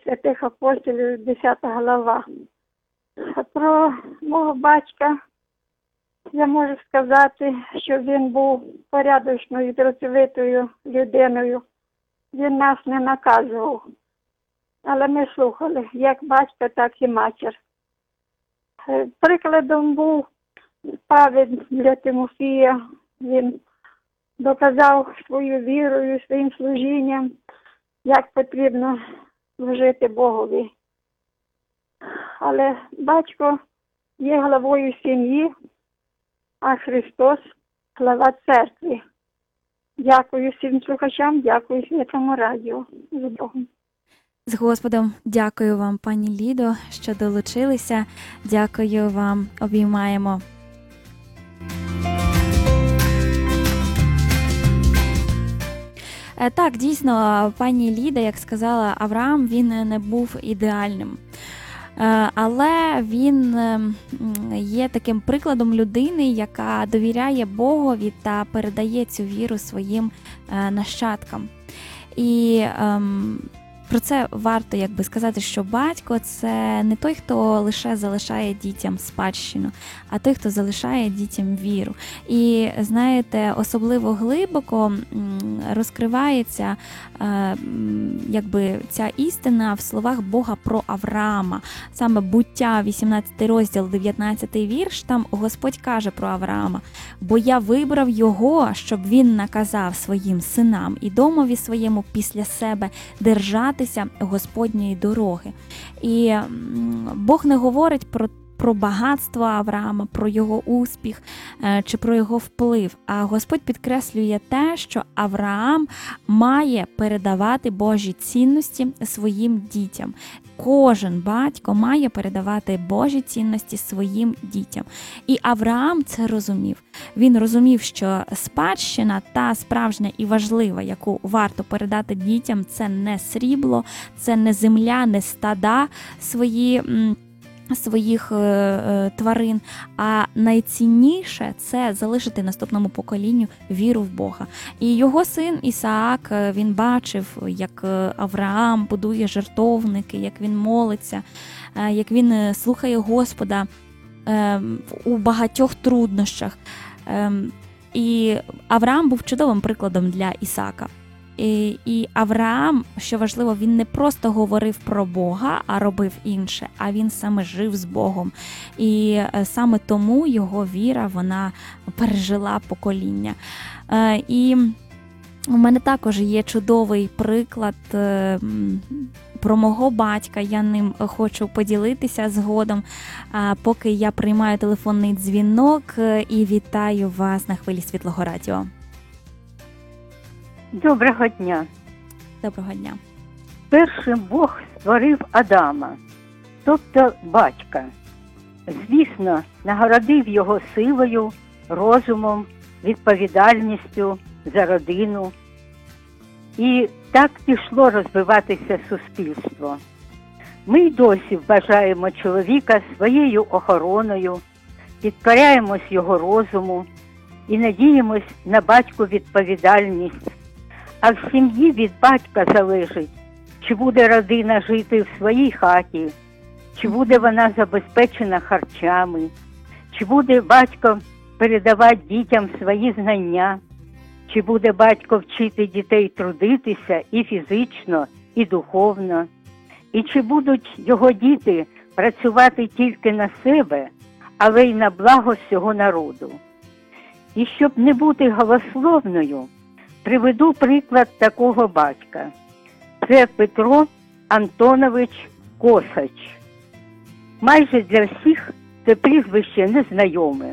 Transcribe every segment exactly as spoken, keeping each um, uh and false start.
святих апостолів, десята глава. А про мого батька я можу сказати, що він був порядочною, працьовитою людиною. Він нас не наказував. Але ми слухали, як батька, так і матір. Прикладом був Павел для Тимофія. Він доказав свою вірою, своїм служінням, як потрібно служити Богові. Але батько є главою сім'ї, а Христос – глава церкви. Дякую всім слухачам, дякую Святому Радіо. З Богом. З Господом. Дякую вам, пані Лідо, що долучилися. Дякую вам. Обіймаємо. Так, дійсно, пані Ліда, як сказала, Авраам, він не був ідеальним. Але він є таким прикладом людини, яка довіряє Богові та передає цю віру своїм нащадкам. І ем, про це варто якби сказати, що батько – це не той, хто лише залишає дітям спадщину, а той, хто залишає дітям віру. І, знаєте, особливо глибоко розкривається якби ця істина в словах Бога про Авраама. Саме Буття, вісімнадцятий розділ, дев'ятнадцятий вірш, там Господь каже про Авраама: «Бо я вибрав його, щоб він наказав своїм синам і домові своєму після себе держати Господньої дороги». І Бог не говорить про, про багатство Авраама, про його успіх чи про його вплив, а Господь підкреслює те, що Авраам має передавати Божі цінності своїм дітям. Кожен батько має передавати Божі цінності своїм дітям. І Авраам це розумів. Він розумів, що спадщина, та справжня і важлива, яку варто передати дітям, це не срібло, це не земля, не стада свої своїх е, тварин, а найцінніше – це залишити наступному поколінню віру в Бога. І його син Ісаак, він бачив, як Авраам будує жертовники, як він молиться, е, як він слухає Господа е, у багатьох труднощах. Е, і Авраам був чудовим прикладом для Ісаака. І, і Авраам, що важливо, він не просто говорив про Бога, а робив інше, а він саме жив з Богом. І саме тому його віра, вона пережила покоління. І у мене також є чудовий приклад про мого батька, я ним хочу поділитися згодом, поки я приймаю телефонний дзвінок і вітаю вас на хвилі Світлого Радіо. Доброго дня. Доброго дня. Першим Бог створив Адама, тобто батька. Звісно, нагородив його силою, розумом, відповідальністю за родину. І так пішло розвиватися суспільство. Ми й досі вважаємо чоловіка своєю охороною, підкоряємось його розуму і надіємось на батьку відповідальність. А в сім'ї від батька залежить, чи буде родина жити в своїй хаті, чи буде вона забезпечена харчами, чи буде батько передавати дітям свої знання, чи буде батько вчити дітей трудитися і фізично, і духовно, і чи будуть його діти працювати тільки на себе, але й на благо всього народу. І щоб не бути голословною, приведу приклад такого батька. Це Петро Антонович Косач. Майже для всіх це прізвище незнайоме.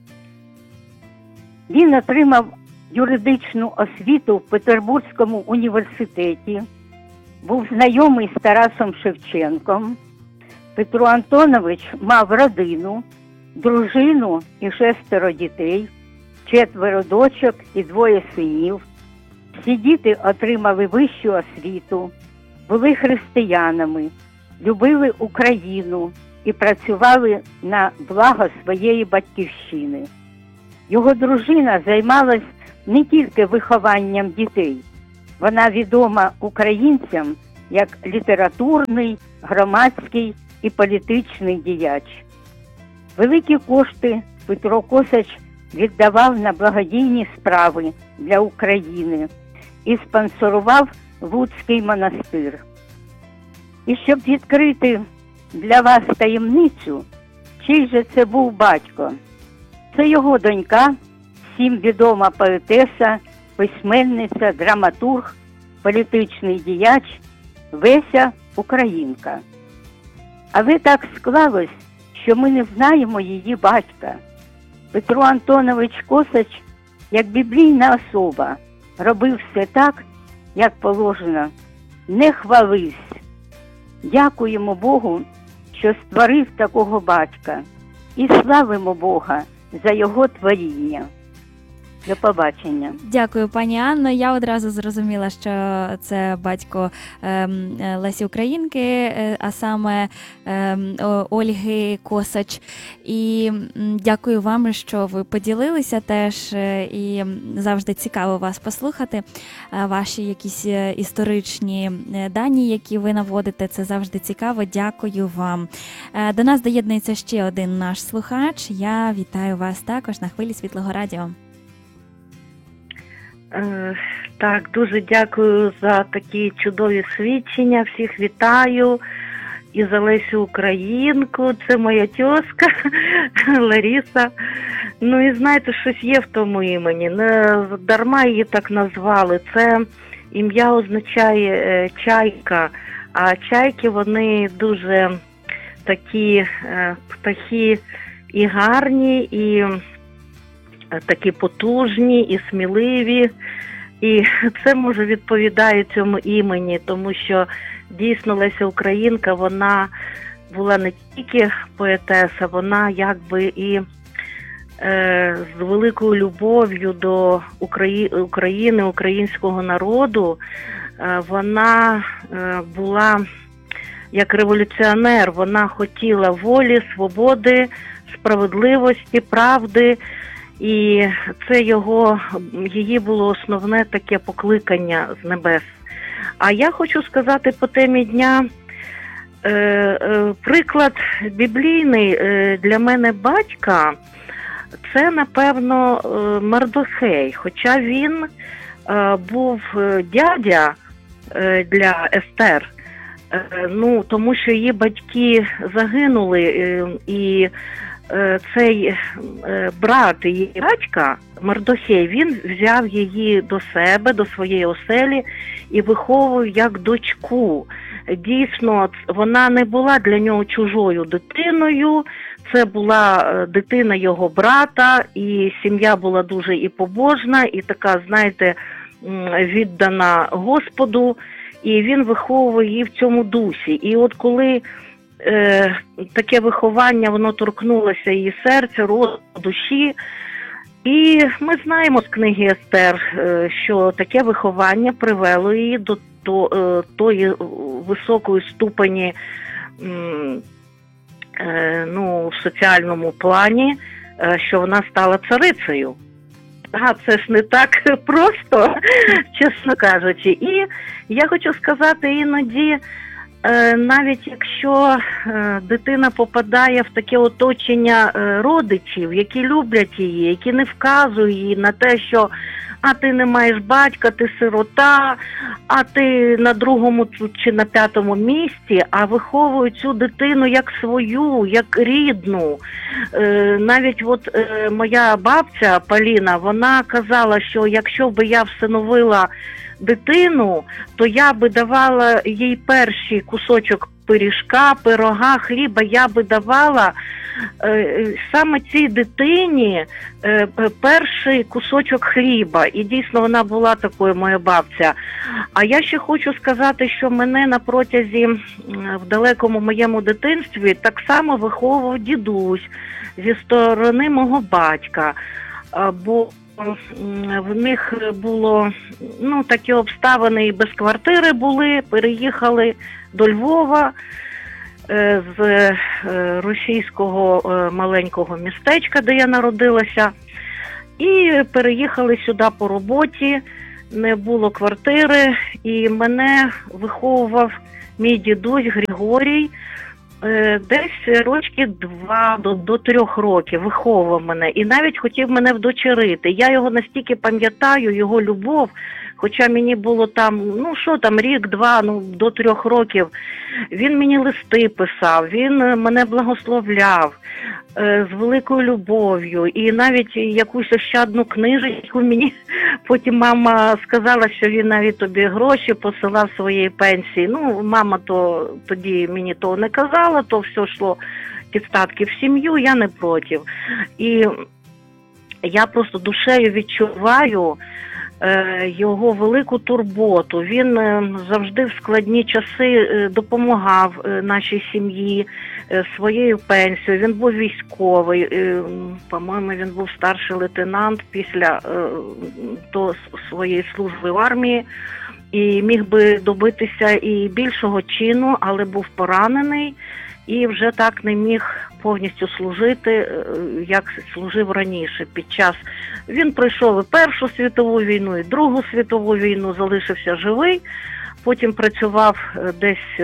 Він отримав юридичну освіту в Петербурзькому університеті, був знайомий з Тарасом Шевченком. Петро Антонович мав родину, дружину і шестеро дітей, четверо дочок і двоє синів. Всі діти отримали вищу освіту, були християнами, любили Україну і працювали на благо своєї батьківщини. Його дружина займалась не тільки вихованням дітей. Вона відома українцям як літературний, громадський і політичний діяч. Великі кошти Петро Косач віддавав на благодійні справи для України і спонсорував Луцький монастир. І щоб відкрити для вас таємницю, чий же це був батько. Це його донька, всім відома поетеса, письменниця, драматург, політичний діяч Леся Українка. Але так склалось, що ми не знаємо її батька. Петро Антонович Косач, як біблійна особа, робив все так, як положено, не хвалився. Дякуємо Богу, що створив такого батька, і славимо Бога за його творіння. До побачення. Дякую, пані Анно. Я одразу зрозуміла, що це батько е, Лесі Українки, е, а саме е, Ольги Косач. І дякую вам, що ви поділилися теж, і завжди цікаво вас послухати. Ваші якісь історичні дані, які ви наводите, це завжди цікаво. Дякую вам. До нас доєднується ще один наш слухач. Я вітаю вас також на хвилі Світлого Радіо. Так, дуже дякую за такі чудові свідчення. Всіх вітаю. І за Лесю Українку. Це моя тьоска Лариса. Ну і знаєте, щось є в тому імені. Не дарма її так назвали. Це ім'я означає чайка. А чайки, вони дуже такі птахи і гарні, і такі потужні, і сміливі. І це, може, відповідає цьому імені, тому що дійсно Леся Українка, вона була не тільки поетеса, вона якби і е, з великою любов'ю до Украї... України, українського народу, е, вона е, була як революціонер, вона хотіла волі, свободи, справедливості, правди. І це його, її було основне таке покликання з небес. А я хочу сказати по темі дня, е, е, приклад біблійний е, для мене батька, це, напевно, е, Мардохей. Хоча він е, був дядя е, для Естер, е, ну, тому що її батьки загинули, е, і цей брат її батька, Мардохей, він взяв її до себе, до своєї оселі і виховував як дочку. Дійсно, вона не була для нього чужою дитиною, це була дитина його брата, і сім'я була дуже і побожна, і така, знаєте, віддана Господу, і він виховував її в цьому дусі. І от коли Е, таке виховання, воно торкнулося її серця, розуму, душі. І ми знаємо з книги Естер, е, що таке виховання привело її до, до е, тої високої ступені м, е, ну, в соціальному плані, е, що вона стала царицею. А це ж не так просто, чесно кажучи. І я хочу сказати, іноді, навіть якщо дитина попадає в таке оточення родичів, які люблять її, які не вказують їй на те, що а ти не маєш батька, ти сирота, а ти на другому чи на п'ятому місці, а виховують цю дитину як свою, як рідну. Навіть от моя бабця Поліна, вона казала, що якщо би я всиновила дитину, то я би давала їй перший кусочок пиріжка, пирога, хліба, я би давала е, саме цій дитині е, перший кусочок хліба. І дійсно вона була такою, моя бабця. А я ще хочу сказати, що мене на протязі в далекому моєму дитинстві так само виховував дідусь зі сторони мого батька. Бо в них було, ну, такі обставини, і без квартири були, переїхали до Львова е, з е, російського е, маленького містечка, де я народилася, і переїхали сюди по роботі. не було квартири, і мене виховував мій дідусь Григорій, десь рочки два до, до трьох років виховував мене і навіть хотів мене вдочерити. Я його настільки пам'ятаю, його любов, хоча мені було там, ну що там, рік-два, ну до трьох років. Він мені листи писав, він мене благословляв з великою любов'ю, і навіть якусь ощадну книжечку мені потім мама сказала, що він навіть тобі гроші посилав своєї пенсії. Ну, мама то тоді мені того не казала, то все йшло ті статки в сім'ю, я не проти. І я просто душею відчуваю його велику турботу. Він завжди в складні часи допомагав нашій сім'ї своєю пенсією. Він був військовий, по-моєму, він був старший лейтенант після до своєї служби в армії і міг би добитися і більшого чину, але був поранений і вже так не міг повністю служити, як служив раніше. Під час він пройшов і Першу світову війну, і Другу світову війну, залишився живий. Потім працював десь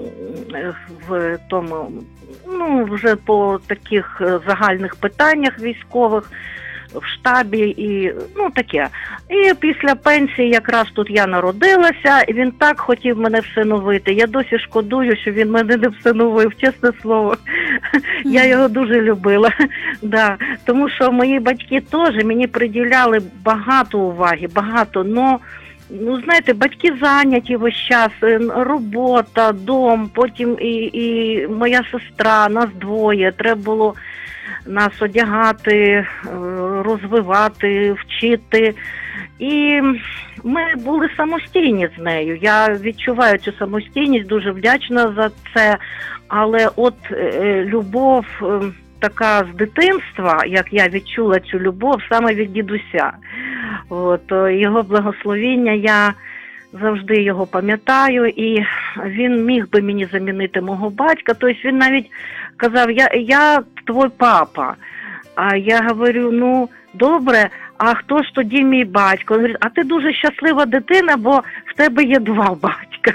в тому, ну, вже по таких загальних питаннях військових, в штабі і, ну, таке. І після пенсії якраз тут я народилася, і він так хотів мене всиновити. Я досі шкодую, що він мене не всиновив, чесне слово. Я його дуже любила. Да. Тому що мої батьки теж мені приділяли багато уваги, багато, но ну, знаєте, батьки зайняті весь час, робота, дом, потім і, і моя сестра, нас двоє, треба було нас одягати, розвивати, вчити. І ми були самостійні з нею. Я відчуваю цю самостійність, дуже вдячна за це. Але от е, любов е, така з дитинства, як я відчула цю любов, саме від дідуся. От, його благословіння, я завжди його пам'ятаю, і він міг би мені замінити мого батька. Тобто він навіть казав, я, я твій папа. А я говорю, ну, добре, а хто ж тоді мій батько? Він говорить, а ти дуже щаслива дитина, бо в тебе є два батька.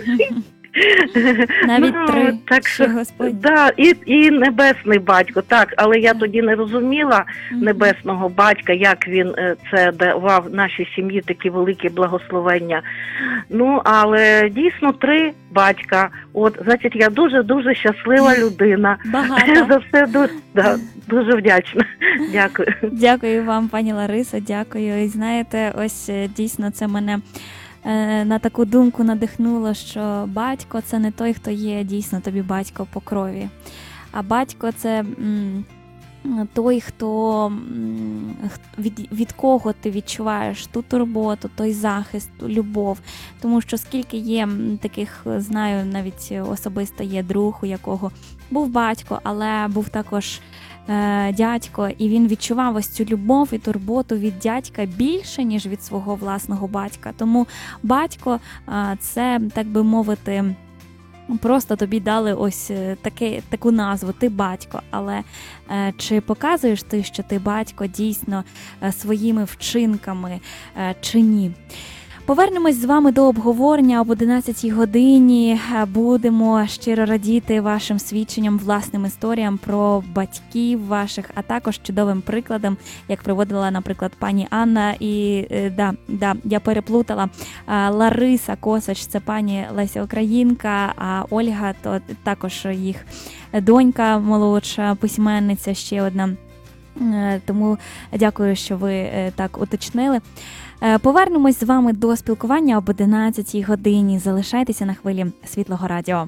Навіть ну, три, так що, Господь. Да, і, і небесний батько, так, але я тоді не розуміла небесного батька, як він це давав нашій сім'ї такі великі благословення. Ну, але дійсно три батька. От, значить, я дуже-дуже щаслива людина. Багато. За все дуже, да, дуже вдячна. Дякую. Дякую вам, пані Ларисо, дякую. І знаєте, ось дійсно це мене на таку думку надихнуло, що батько – це не той, хто є дійсно тобі батько по крові. А батько – це м, той, хто м, від, від кого ти відчуваєш ту турботу, той захист, ту любов. Тому що скільки є таких, знаю, навіть особисто є друг, у якого був батько, але був також дядько, і він відчував ось цю любов і турботу від дядька більше, ніж від свого власного батька. Тому батько – це, так би мовити, просто тобі дали ось таке, таку назву – ти батько. Але чи показуєш ти, що ти батько дійсно своїми вчинками чи ні? Повернемось з вами до обговорення об одинадцятій годині. Будемо щиро радіти вашим свідченням, власним історіям про батьків ваших, а також чудовим прикладом, як приводила, наприклад, пані Анна. І да, да, я переплутала. Лариса Косач – це пані Леся Українка, а Ольга – то також їх донька молодша, письменниця ще одна. Тому дякую, що ви так уточнили. Повернемось з вами до спілкування об одинадцятій годині. Залишайтеся на хвилі Світлого Радіо.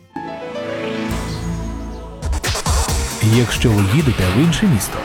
Якщо ви їдете в інше місто,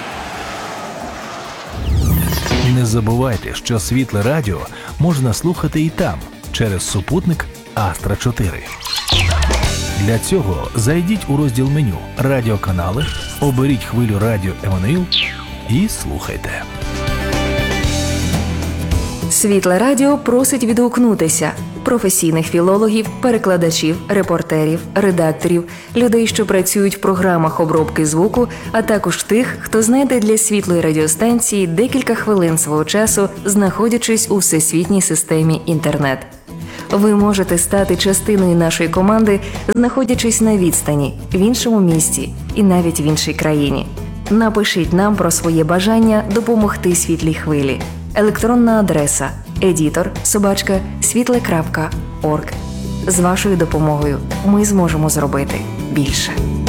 не забувайте, що Світле Радіо можна слухати і там, через супутник Астра чотири. Для цього зайдіть у розділ меню «Радіоканали», оберіть хвилю радіо Еммануїл і слухайте. Світле Радіо просить відгукнутися. професійних філологів, перекладачів, репортерів, редакторів, людей, що працюють в програмах обробки звуку, а також тих, хто знайде для світлої радіостанції декілька хвилин свого часу, знаходячись у всесвітній системі інтернет. Ви можете стати частиною нашої команди, знаходячись на відстані, в іншому місті і навіть в іншій країні. Напишіть нам про своє бажання допомогти світлій хвилі. Електронна адреса едітор собачка світле крапка орг. З вашою допомогою ми зможемо зробити більше.